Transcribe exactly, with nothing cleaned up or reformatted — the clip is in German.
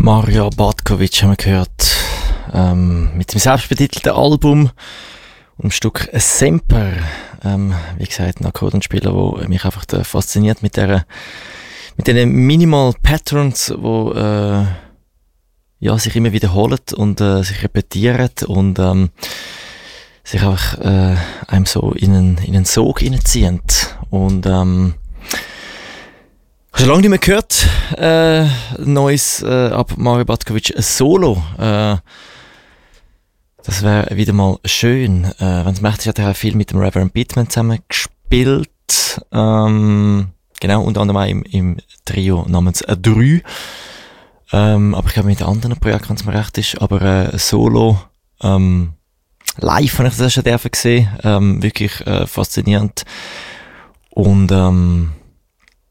Mario Batkovic haben wir gehört, ähm, mit dem selbstbetitelten Album und dem Stück Semper. Ähm, wie gesagt, ein Akkordeonspieler, der mich einfach äh, fasziniert mit der, mit den Minimal Patterns, die äh, ja, sich immer wiederholen und äh, sich repetieren und ähm, sich einfach äh, einem so in einen, in einen Sog hineinziehen. Und ähm, schon lange nicht mehr gehört, äh, neues äh, ab Mario Batkovic, ein Solo. Äh, das wäre wieder mal schön. Äh, wenn es möchte, hat er viel mit dem Reverend Beatman zusammen gespielt. Ähm, genau, unter anderem auch im, im Trio namens äh, drei. Ähm, aber ich glaube, mit anderen Projekten, wenn es mir recht ist. Aber äh, Solo, ähm, live habe ich das schon gesehen. Ähm, wirklich äh, faszinierend. Und ähm,